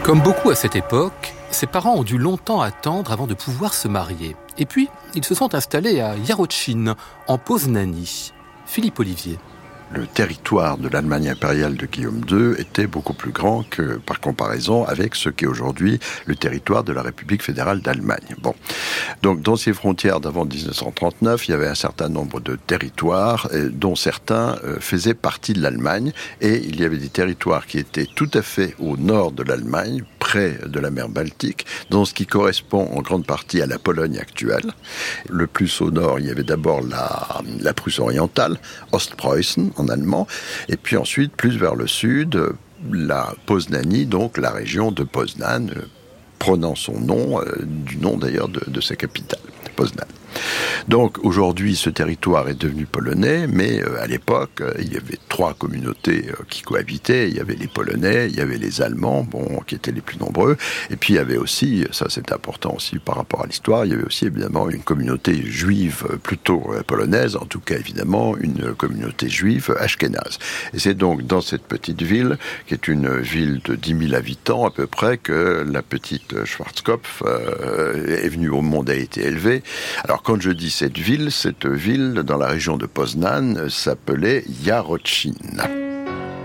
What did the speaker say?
Comme beaucoup à cette époque, ses parents ont dû longtemps attendre avant de pouvoir se marier. Et puis, ils se sont installés à Jarocin, en Poznanie. Philippe Olivier. Le territoire de l'Allemagne impériale de Guillaume II était beaucoup plus grand que, par comparaison avec ce qu'est aujourd'hui le territoire de la République fédérale d'Allemagne. Bon. Donc, dans ces frontières d'avant 1939, il y avait un certain nombre de territoires, dont certains faisaient partie de l'Allemagne, et il y avait des territoires qui étaient tout à fait au nord de l'Allemagne, près de la mer Baltique, dans ce qui correspond en grande partie à la Pologne actuelle. Le plus au nord, il y avait d'abord la Prusse orientale, Ostpreußen, en allemand, et puis ensuite, plus vers le sud, la Poznanie, donc la région de Poznan, prenant son nom, du nom d'ailleurs de sa capitale, Poznan. Donc aujourd'hui, ce territoire est devenu polonais, mais à l'époque, il y avait trois communautés qui cohabitaient. Il y avait les Polonais, il y avait les Allemands, qui étaient les plus nombreux, et puis il y avait aussi, ça c'est important aussi par rapport à l'histoire, il y avait aussi évidemment une communauté juive plutôt polonaise, en tout cas évidemment une communauté juive ashkénaze. Et c'est donc dans cette petite ville, qui est une ville de 10 000 habitants à peu près, que la petite Schwarzkopf est venue au monde, a été élevée. Alors quand je dis cette ville dans la région de Poznan s'appelait Jarocin.